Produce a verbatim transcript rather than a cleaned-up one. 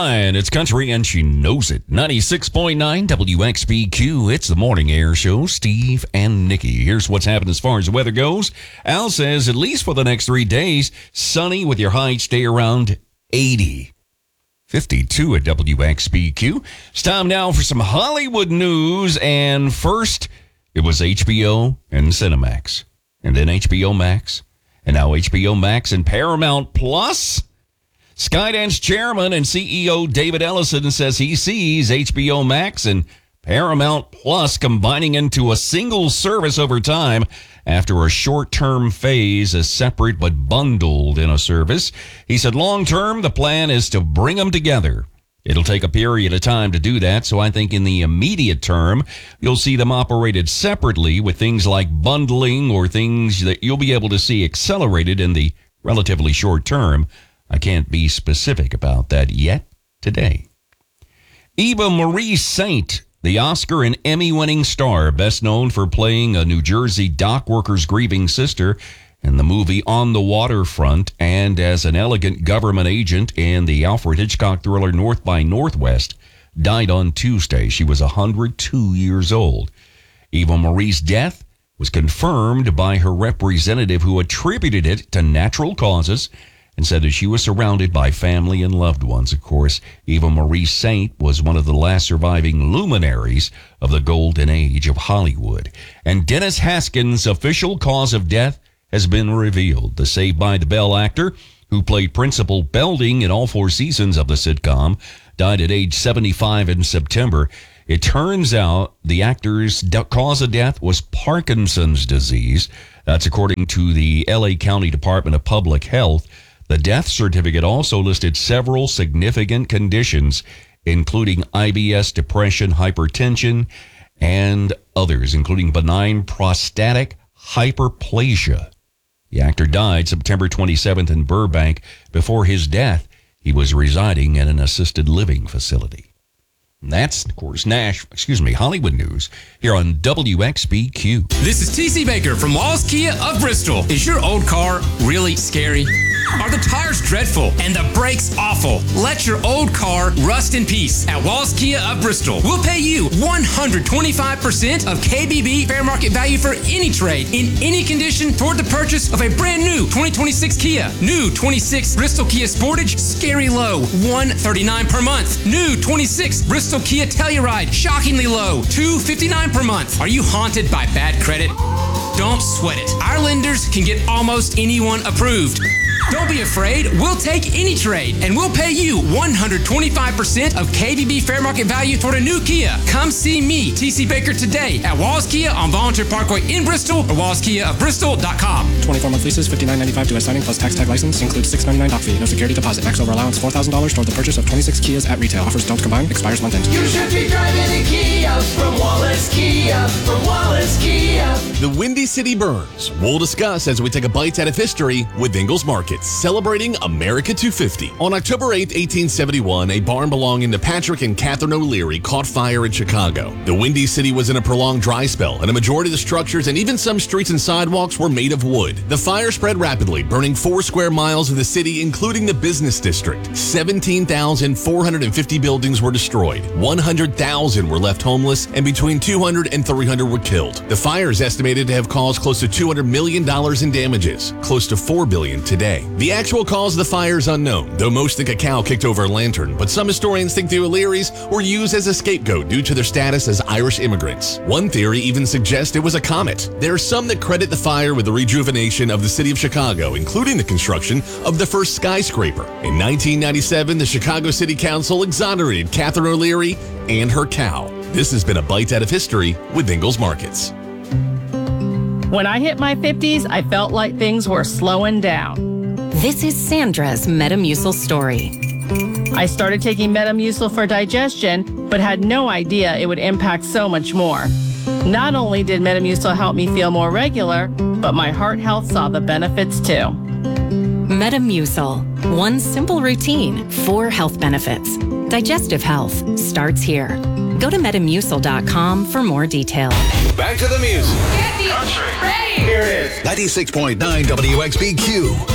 fine. It's country and she knows it. ninety-six point nine W X B Q. It's the morning air show. Steve and Nikki. Here's what's happened as far as the weather goes. Al says at least for the next three days, sunny with your high stay around eighty. fifty-two at W X B Q. It's time now for some Hollywood news. And first, it was H B O and Cinemax. And then H B O Max. And now H B O Max and Paramount Plus. Skydance chairman and C E O David Ellison says he sees H B O Max and Paramount Plus combining into a single service over time after a short-term phase as separate but bundled in a service. He said long-term, the plan is to bring them together. It'll take a period of time to do that, so I think in the immediate term, you'll see them operated separately with things like bundling or things that you'll be able to see accelerated in the relatively short term. I can't be specific about that yet today. Eva Marie Saint, the Oscar and Emmy-winning star, best known for playing a New Jersey dock worker's grieving sister in the movie On the Waterfront and as an elegant government agent in the Alfred Hitchcock thriller North by Northwest, died on Tuesday. She was one hundred two years old. Eva Marie's death was confirmed by her representative, who attributed it to natural causes and said that she was surrounded by family and loved ones. Of course, Eva Marie Saint was one of the last surviving luminaries of the golden age of Hollywood. And Dennis Haskins' official cause of death has been revealed. The Saved by the Bell actor, who played Principal Belding in all four seasons of the sitcom, died at age seventy-five in September. It turns out the actor's cause of death was Parkinson's disease. That's according to the L A County Department of Public Health. The death certificate also listed several significant conditions, including I B S, depression, hypertension, and others, including benign prostatic hyperplasia. The actor died September twenty-seventh in Burbank. Before his death, he was residing in an assisted living facility. And that's, of course, Nash, excuse me, Hollywood news here on W X B Q. This is T C Baker from Walls Kia of Bristol. Is your old car really scary? Are the tires dreadful and the brakes awful? Let your old car rust in peace at Walls Kia of Bristol. We'll pay you one hundred twenty-five percent of K B B fair market value for any trade in any condition toward the purchase of a brand new twenty twenty-six Kia. New twenty-six Bristol Kia Sportage, scary low, one hundred thirty-nine dollars per month. New twenty-six Bristol Kia Telluride, shockingly low, two hundred fifty-nine dollars per month. Are you haunted by bad credit? Don't sweat it. Our lenders can get almost anyone approved. Don't be afraid. We'll take any trade, and we'll pay you one hundred twenty-five percent of K B B fair market value toward a new Kia. Come see me, T C Baker, today at Walls Kia on Volunteer Parkway in Bristol or walls kia of bristol dot com. twenty-four month leases, fifty-nine ninety-five due at signing plus tax tag license. Includes six ninety-nine doc fee. No security deposit. Max over allowance four thousand dollars toward the purchase of twenty-six Kias at retail. Offers don't combine. Expires month end. You should be driving a Kia from Wallace Kia. From Wallace Kia. The Windy City Burns. We'll discuss as we take a bite out of history with Ingalls Markets, celebrating America two fifty. On October eighth, eighteen seventy-one, a barn belonging to Patrick and Catherine O'Leary caught fire in Chicago. The Windy City was in a prolonged dry spell, and a majority of the structures and even some streets and sidewalks were made of wood. The fire spread rapidly, burning four square miles of the city, including the business district. seventeen thousand four hundred fifty buildings were destroyed. one hundred thousand were left homeless, and between two hundred and three hundred were killed. The fire is estimated to have caused close to two hundred million dollars in damages, close to four billion dollars today. The actual cause of the fire is unknown, though most think a cow kicked over a lantern, but some historians think the O'Learys were used as a scapegoat due to their status as Irish immigrants. One theory even suggests it was a comet. There are some that credit the fire with the rejuvenation of the city of Chicago, including the construction of the first skyscraper. In nineteen ninety-seven, the Chicago City Council exonerated Catherine O'Leary and her cow. This has been a bite out of history with Ingalls Markets. When I hit my fifties, I felt like things were slowing down. This is Sandra's Metamucil story. I started taking Metamucil for digestion, but had no idea it would impact so much more. Not only did Metamucil help me feel more regular, but my heart health saw the benefits too. Metamucil. One simple routine, four health benefits. Digestive health starts here. Go to metamucil dot com for more details. Back to the music. Get the country. Ready. Here it is. ninety-six point nine W X B Q.